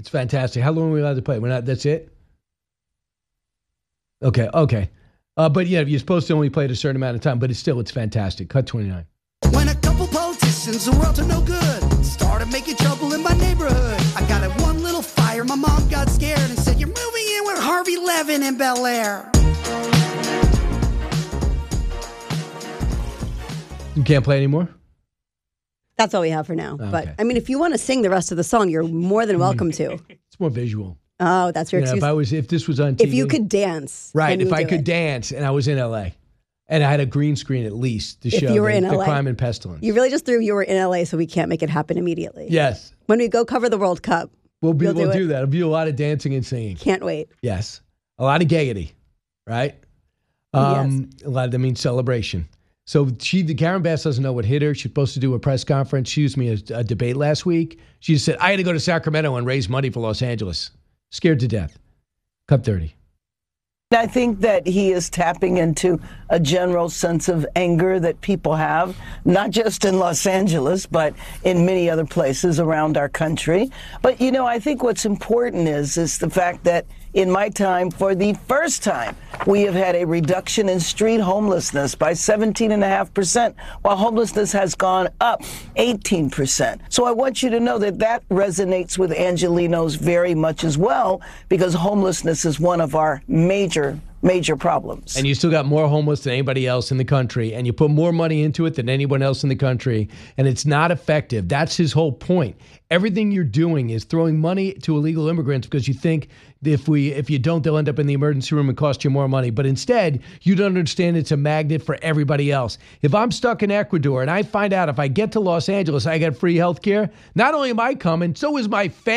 It's fantastic. How long are we allowed to play? We're not. That's it? Okay. But yeah, you're supposed to only play it a certain amount of time, but it's fantastic. Cut 29. When a couple politicians who were up to no good started making trouble in my neighborhood, I got at one little fire. My mom got scared and said, "You're moving in with Harvey Levin in Bel Air." You can't play anymore? That's all we have for now. Okay. But, I mean, if you want to sing the rest of the song, you're more than welcome to. It's more visual. Oh, that's your excuse. If this was on TV. If you could dance. Right, if I could dance and I was in L.A. and I had a green screen at least to show the crime and pestilence. You really just threw you were in L.A. so we can't make it happen immediately. Yes. When we go cover the World Cup. We'll do that. It'll be a lot of dancing and singing. Can't wait. Yes. A lot of gaiety, right? Yes. A lot of that means celebration. So Karen Bass doesn't know what hit her. She's supposed to do a press conference. She used me a debate last week. She just said, I had to go to Sacramento and raise money for Los Angeles. Scared to death. Cut 30. I think that he is tapping into a general sense of anger that people have, not just in Los Angeles, but in many other places around our country. But, I think what's important is the fact that in my time, for the first time, we have had a reduction in street homelessness by 17.5%, while homelessness has gone up 18%. So I want you to know that resonates with Angelenos very much as well, because homelessness is one of our major problems. And you still got more homeless than anybody else in the country, and you put more money into it than anyone else in the country, and it's not effective. That's his whole point. Everything you're doing is throwing money to illegal immigrants because you think if you don't, they'll end up in the emergency room and cost you more money. But instead, you don't understand it's a magnet for everybody else. If I'm stuck in Ecuador and I find out if I get to Los Angeles, I get free health care, not only am I coming, so is my family.